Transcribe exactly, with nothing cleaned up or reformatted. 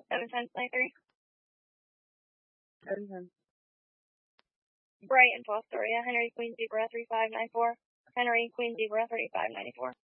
seven ten ninety-three. seven ten. Bright and Fostoria, Henry Queen Zebra three five nine four. Henry Queen Zebra thirty-five ninety-four.